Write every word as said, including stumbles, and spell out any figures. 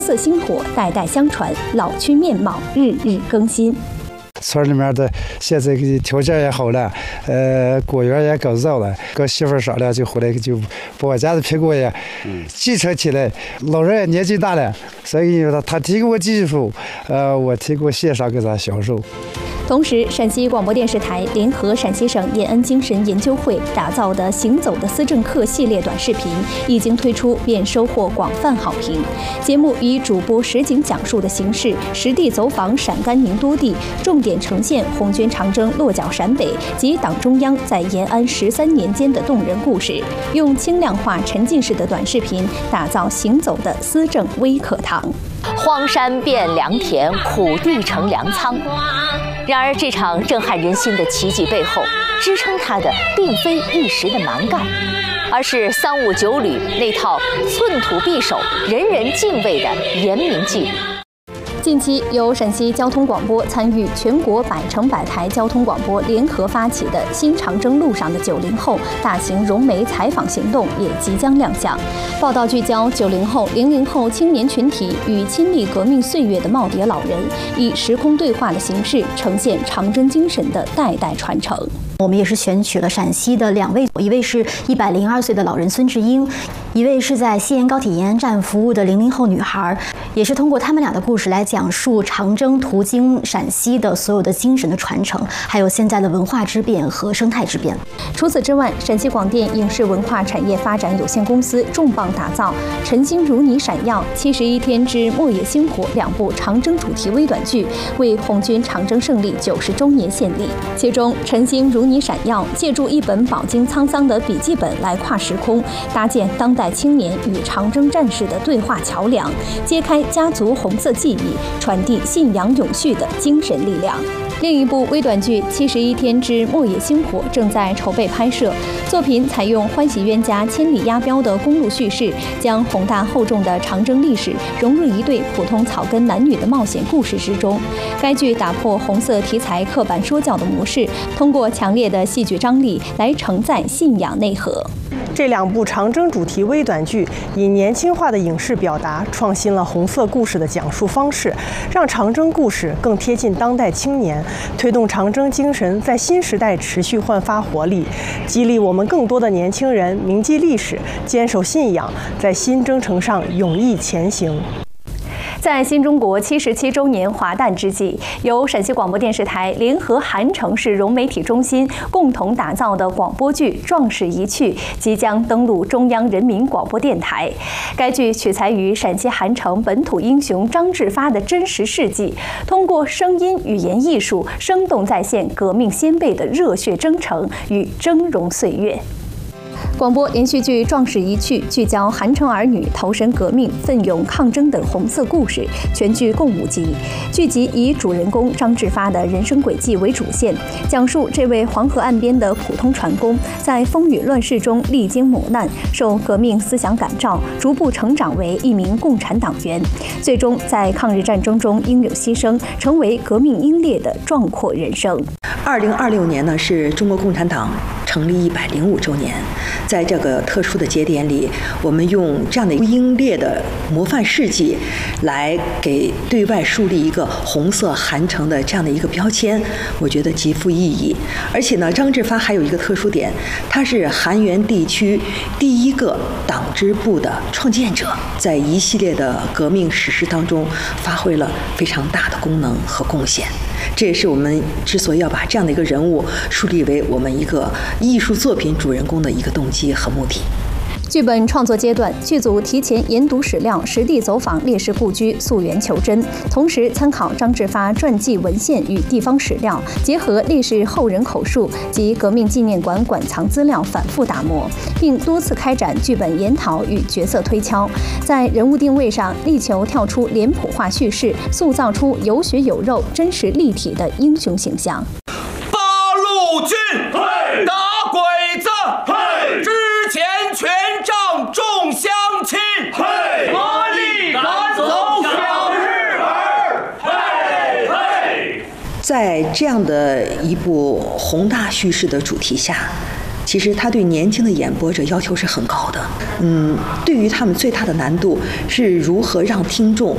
色薪火代代相传，老区面貌日日更新。 村里面的现在条件也好了，呃，果园也搞造了，跟媳妇商量就回来就把我家的苹果也继承起来。老人也年纪大了，所以他他提供技术，呃，我提供线上给他销售。 同时，陕西广播电视台联合陕西省延安精神研究会打造的《行走的思政客》系列短视频一经推出便收获广泛好评。节目以主播实景讲述的形式，实地走访陕甘宁多地，重点呈现红军长征落脚陕北及党中央在延安十三年间的动人故事，用轻量化、沉浸式的短视频打造行走的思政微课堂。 荒山变良田，苦地成粮仓。然而，这场震撼人心的奇迹背后，支撑它的并非一时的蛮干，而是三五九旅那套寸土必守、人人敬畏的严明纪律。 近期，由陕西交通广播参与全国百城百台交通广播联合发起的新长征路上的九零后大型融媒采访行动也即将亮相。报道聚焦九零后、零零后青年群体与亲历革命岁月的耄耋老人，以时空对话的形式呈现长征精神的代代传承。 我们也是选取了陕西的两位，一位是一百零二岁的老人孙志英，一位是在西延高铁延安站服务的零零后女孩，也是通过他们俩的故事来讲述长征途经陕西的所有的精神的传承，还有现在的文化之变和生态之变。 除此之外，陕西广电影视文化产业发展有限公司重磅打造《晨星如你闪耀》《七十一天之末野星火》两部长征主题微短剧，为红军长征胜利九十周年献礼。其中，《晨星如你闪耀》借助一本饱经沧桑的笔记本来跨时空，搭建当代青年与长征战士的对话桥梁，揭开家族红色记忆，传递信仰永续的精神力量。另一部微短剧《七十一天之末野星火》正在筹备拍摄，作品采用欢喜冤家千里押镖的公路叙事，将宏大厚重的长征历史融入一对普通草根男女的冒险故事之中。该剧打破红色题材刻板说教的模式，通过强烈的戏剧张力来承载信仰内核。 这两部长征主题微短剧以年轻化的影视表达，创新了红色故事的讲述方式，让长征故事更贴近当代青年，推动长征精神在新时代持续焕发活力，激励我们更多的年轻人铭记历史，坚守信仰，在新征程上勇毅前行。 在新中国七十七周年华诞之际，由陕西广播电视台联合韩城市融媒体中心共同打造的广播剧《壮士一去》即将登陆中央人民广播电台。该剧取材于陕西韩城本土英雄张志发的真实事迹，通过声音语言艺术，生动再现革命先辈的热血征程与峥嵘岁月。广播连续剧《壮士一去》聚焦韩城儿女投身革命、奋勇抗争等红色故事，全剧共五集。剧集以主人公张志发的人生轨迹为主线，讲述这位黄河岸边的普通船工在风雨乱世中历经磨难，受革命思想感召，逐步成长为一名共产党员，最终在抗日战争中英勇牺牲，成为革命英烈的壮阔人生。 二零二六年呢，是中国共产党成立一百零五周年。在这个特殊的节点里，我们用这样的英烈的模范事迹，来给对外树立一个红色韩城的这样的一个标签，我觉得极富意义。而且呢，张志发还有一个特殊点，他是韩原地区第一个党支部的创建者，在一系列的革命史诗当中发挥了非常大的功能和贡献。这也是我们之所以要把这样的一个人物树立为我们一个艺术作品主人公的一个动机和目的。 剧本创作阶段，剧组提前研读史料，实地走访烈士故居，溯源求真，同时参考张志发传记文献与地方史料，结合烈士后人口述及革命纪念馆馆藏资料反复打磨，并多次开展剧本研讨与角色推敲。在人物定位上，力求跳出脸谱化叙事，塑造出有血有肉、真实立体的英雄形象。 八路军，嘿，打鬼子，嘿，之前全仗众乡亲，嘿，合力赶走小日本，嘿嘿。 在这样的一部宏大叙事的主题下，其实他对年轻的演播者要求是很高的。嗯，对于他们最大的难度是如何让听众